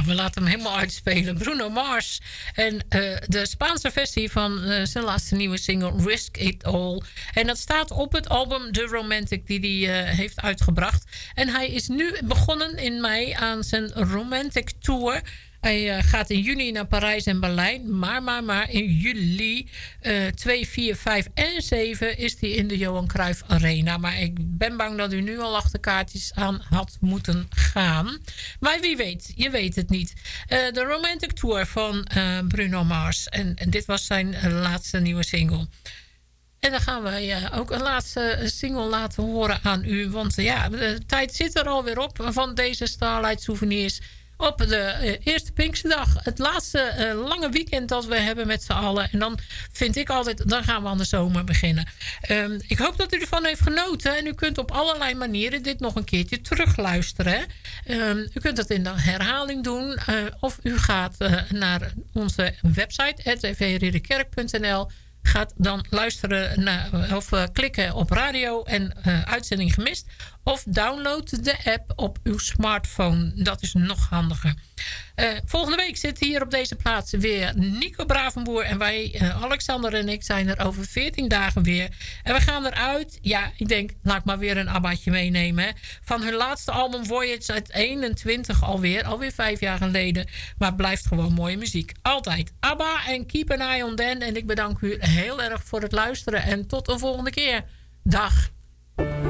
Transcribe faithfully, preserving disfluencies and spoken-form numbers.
we laten hem helemaal uitspelen. Bruno Mars. En uh, de Spaanse versie van uh, zijn laatste nieuwe single Risk It All. En dat staat op het album The Romantic die hij uh, heeft uitgebracht. En hij is nu begonnen in mei aan zijn Romantic Tour. Hij uh, gaat in juni naar Parijs en Berlijn. Maar, maar, maar in juli uh, twee, vier, vijf en zeven is hij in de Johan Cruijff Arena. Maar ik ben bang dat u nu al achterkaartjes aan had moeten gaan. Maar wie weet, je weet het niet. Uh, de Romantic Tour van uh, Bruno Mars. En, en dit was zijn uh, laatste nieuwe single. En dan gaan we ja, ook een laatste single laten horen aan u. Want ja, de tijd zit er alweer op van deze Starlight Souvenirs. Op de uh, eerste Pinksterdag. Het laatste uh, lange weekend dat we hebben met z'n allen. En dan vind ik altijd, dan gaan we aan de zomer beginnen. Um, ik hoop dat u ervan heeft genoten. En u kunt op allerlei manieren dit nog een keertje terugluisteren. Um, u kunt dat in de herhaling doen. Uh, of u gaat uh, naar onze website r t v ridderkerk punt n l. Gaat dan luisteren naar, of uh, klikken op radio en uh, uitzending gemist. Of download de app op uw smartphone. Dat is nog handiger. Uh, volgende week zit hier op deze plaats weer Nico Bravenboer. En wij, uh, Alexander en ik, zijn er over veertien dagen weer. En we gaan eruit. Ja, ik denk, laat ik maar weer een ABBA'tje meenemen. Hè. Van hun laatste album Voyage uit eenentwintig alweer. Alweer vijf jaar geleden. Maar het blijft gewoon mooie muziek. Altijd. ABBA en Keep an Eye on Dan. En ik bedank u heel erg voor het luisteren. En tot een volgende keer. Dag.